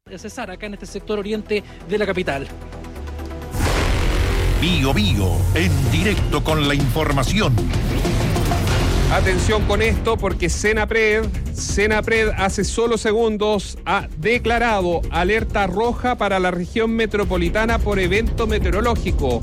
Cesar, acá en este sector oriente de la capital. Bío Bío, en directo con la información. Atención con esto porque Senapred hace solo segundos ha declarado alerta roja para la región metropolitana por evento meteorológico.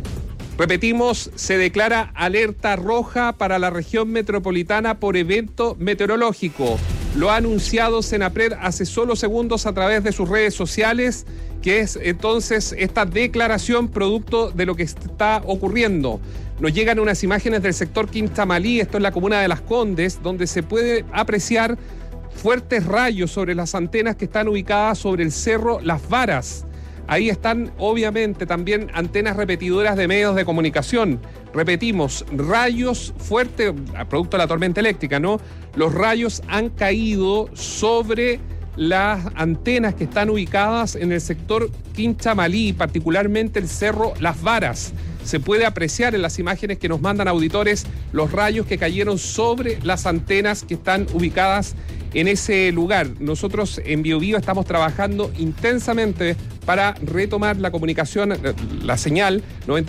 Repetimos, se declara alerta roja para la región metropolitana por evento meteorológico. Lo ha anunciado Senapred hace solo segundos a través de sus redes sociales, que es entonces esta declaración producto de lo que está ocurriendo. Nos llegan unas imágenes del sector Quintamalí, esto es la comuna de Las Condes, donde se puede apreciar fuertes rayos sobre las antenas que están ubicadas sobre el cerro Las Varas. Ahí están obviamente también antenas repetidoras de medios de comunicación. Repetimos, rayos fuertes, producto de la tormenta eléctrica, ¿no? Los rayos han caído sobre las antenas que están ubicadas en el sector Quinchamalí, particularmente el cerro Las Varas. Se puede apreciar en las imágenes que nos mandan auditores los rayos que cayeron sobre las antenas que están ubicadas en ese lugar. Nosotros en Bío Bío estamos trabajando intensamente para retomar la comunicación, la señal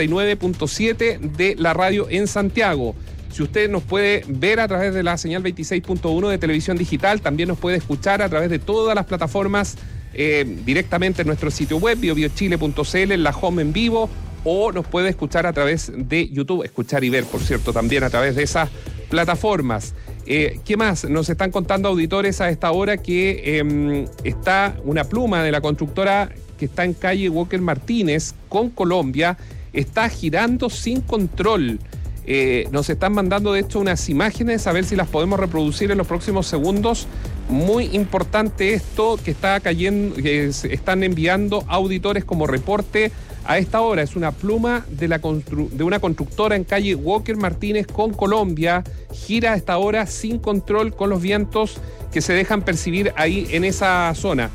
99.7 de la radio en Santiago. Si usted nos puede ver a través de la señal 26.1 de televisión digital, también nos puede escuchar a través de todas las plataformas directamente en nuestro sitio web, biobiochile.cl, en la home en vivo, o nos puede escuchar a través de YouTube, escuchar y ver, por cierto, también a través de esas plataformas. ¿Qué más? Nos están contando auditores a esta hora que está una pluma de la constructora que está en calle Walker Martínez con Colombia, está girando sin control. Nos están mandando de hecho unas imágenes, a ver si las podemos reproducir en los próximos segundos. Muy importante esto que está cayendo, que están enviando auditores como reporte a esta hora. Es una pluma de una constructora en calle Walker Martínez con Colombia. Gira a esta hora sin control con los vientos que se dejan percibir ahí en esa zona.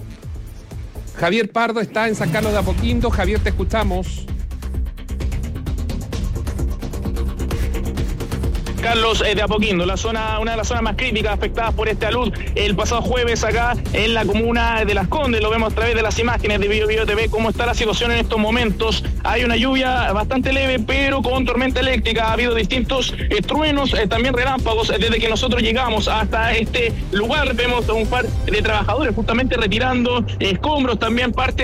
Javier Pardo está en San Carlos de Apoquindo. Javier, te escuchamos. Carlos de Apoquindo, una de las zonas más críticas afectadas por este alud el pasado jueves acá en la comuna de Las Condes. Lo vemos a través de las imágenes de Bío Bío TV, cómo está la situación en estos momentos. Hay una lluvia bastante leve, pero con tormenta eléctrica. Ha habido distintos truenos, también relámpagos. Desde que nosotros llegamos hasta este lugar, vemos a un par de trabajadores justamente retirando escombros, también parte